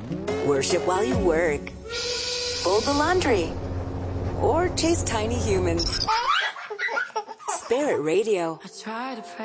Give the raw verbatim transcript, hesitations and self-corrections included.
Worship while you work. Fold the laundry. Or chase tiny humans. Spirit Radio. I try to pray.